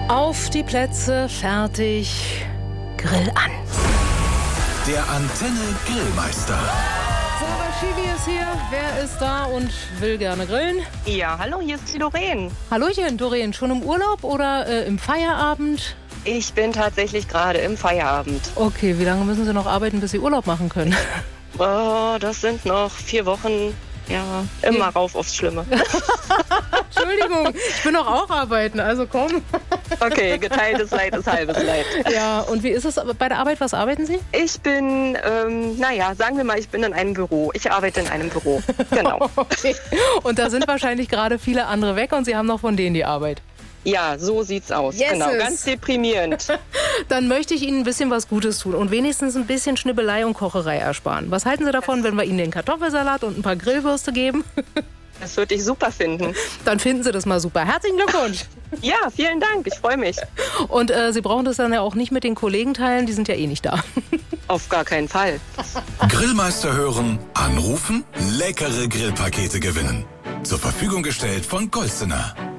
Auf die Plätze, fertig, Grill an. Der Antenne Grillmeister. Sarah Schiwi ist hier. Wer ist da und will gerne grillen? Ja, hallo, hier ist die Doreen. Hallöchen, Doreen. Schon im Urlaub oder im Feierabend? Ich bin tatsächlich gerade im Feierabend. Okay, wie lange müssen Sie noch arbeiten, bis Sie Urlaub machen können? Oh, das sind noch 4 Wochen. Ja, immer rauf aufs Schlimme. Entschuldigung, ich bin doch auch arbeiten, also komm. Okay, geteiltes Leid ist halbes Leid. Ja, und wie ist es bei der Arbeit? Was arbeiten Sie? Ich bin, sagen wir mal, ich bin in einem Büro. Ich arbeite in einem Büro, genau. Okay. Und da sind wahrscheinlich gerade viele andere weg und Sie haben noch von denen die Arbeit. Ja, so sieht's aus. Yes, genau, ganz deprimierend. Dann möchte ich Ihnen ein bisschen was Gutes tun und wenigstens ein bisschen Schnibbelei und Kocherei ersparen. Was halten Sie davon, wenn wir Ihnen den Kartoffelsalat und ein paar Grillwürste geben? Das würde ich super finden. Dann finden Sie das mal super. Herzlichen Glückwunsch. Ja, vielen Dank. Ich freue mich. Und Sie brauchen das dann ja auch nicht mit den Kollegen teilen, die sind ja eh nicht da. Auf gar keinen Fall. Grillmeister hören, anrufen, leckere Grillpakete gewinnen. Zur Verfügung gestellt von Golstener.